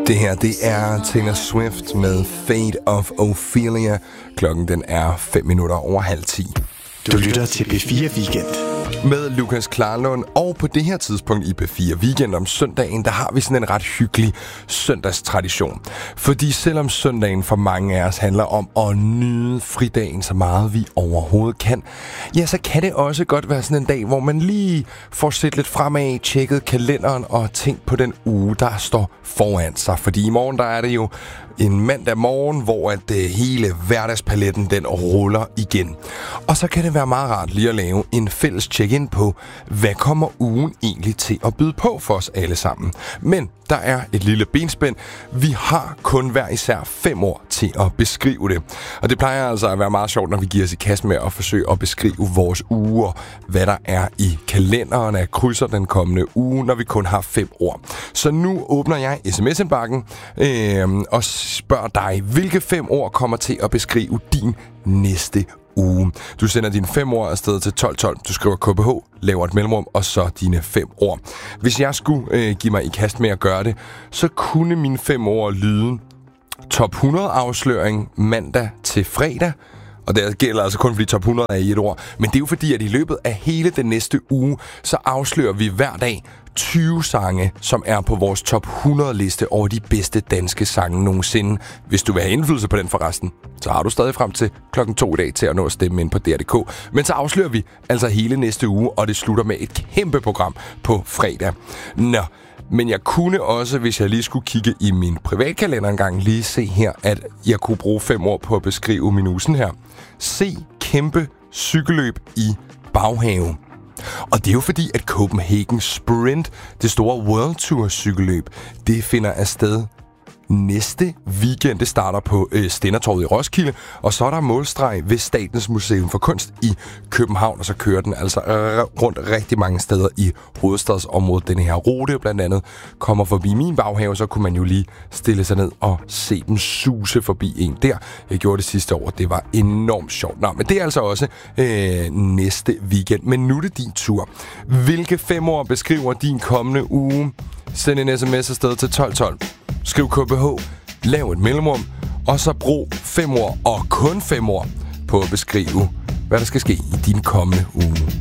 Det her, det er Taylor Swift med Fate of Ophelia. Klokken den er 5:05. Du lytter til P4 Weekend. Med Lukas Klarlund, og på det her tidspunkt i P4 Weekend om søndagen, der har vi sådan en ret hyggelig søndagstradition. Fordi selvom søndagen for mange af os handler om at nyde fridagen så meget vi overhovedet kan, ja, så kan det også godt være sådan en dag, hvor man lige får set lidt fremad, tjekket kalenderen og tænkt på den uge, der står foran sig. Fordi i morgen, der er det jo en mandag morgen, hvor at hele hverdagspaletten den ruller igen. Og så kan det være meget rart lige at lave en fælles check-in på, hvad kommer ugen egentlig til at byde på for os alle sammen. Men der er et lille benspænd. Vi har kun hver især 5 år til at beskrive det. Og det plejer altså at være meget sjovt, når vi giver os i kast med at forsøge at beskrive vores uger, hvad der er i kalenderen af krydser den kommende uge, når vi kun har 5 ord. Så nu åbner jeg sms-indbakken og spørger dig, hvilke 5 ord kommer til at beskrive din næste uge. Du sender dine 5 ord afsted til 1212. Du skriver KBH, laver et mellemrum, og så dine 5 ord. Hvis jeg skulle give mig i kast med at gøre det, så kunne mine 5 ord lyde top 100 afsløring mandag til fredag. Og det gælder altså kun fordi top 100 er i et ord. Men det er jo fordi, at i løbet af hele den næste uge, så afslører vi hver dag 20 sange, som er på vores top 100 liste over de bedste danske sange nogensinde. Hvis du vil have indflydelse på den forresten, så har du stadig frem til klokken 2 i dag til at nå at stemme ind på DR.dk. Men så afslører vi altså hele næste uge, og det slutter med et kæmpe program på fredag. Nå, men jeg kunne også, hvis jeg lige skulle kigge i min privatkalender en gang, lige se her, at jeg kunne bruge 5 ord på at beskrive min uge her. Se kæmpe cykelløb i baghave. Og det er jo fordi, at Copenhagen Sprint, det store World Tour cykelløb, det finder afsted næste weekend. Det starter på Stændertorvet i Roskilde, og så er der målstreg ved Statens Museum for Kunst i København, og så kører den altså rundt rigtig mange steder i hovedstadsområdet. Den her rute blandt andet kommer forbi min baghave, så kunne man jo lige stille sig ned og se dem suse forbi en der. Jeg gjorde det sidste år, det var enormt sjovt. Nå, men det er altså også næste weekend. Men nu er det din tur. Hvilke 5 ord beskriver din kommende uge? Send en sms afsted til 1212. Skriv KBH, lav et mellemrum, og så brug 5 ord, og kun 5 ord, på at beskrive, hvad der skal ske i din kommende uge.